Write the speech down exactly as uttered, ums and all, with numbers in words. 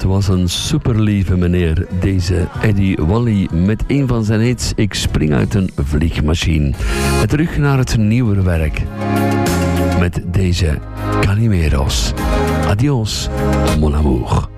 Het was een superlieve meneer, deze Eddie Wally, met een van zijn hits Ik spring uit een vliegmachine. En terug naar het nieuwe werk met deze Calimeros. Adios, mon amour.